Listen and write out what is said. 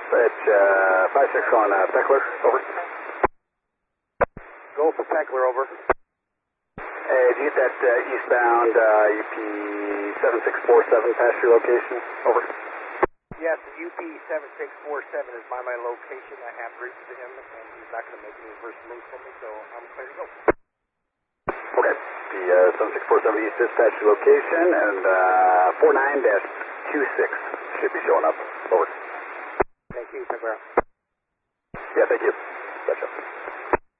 Dispatch 56 on Peckler, over. Go for Peckler, over. Hey, did you get that eastbound UP 7647 past your location? Over. Yes, UP 7647 is by my location. I have reached to him, and he's not going to make any reverse move for me, so I'm clear to go. Okay. The 7647 East dispatch location, and 49-26 should be showing up. Over. Thank you, Peckler. Yeah, thank you. Gotcha.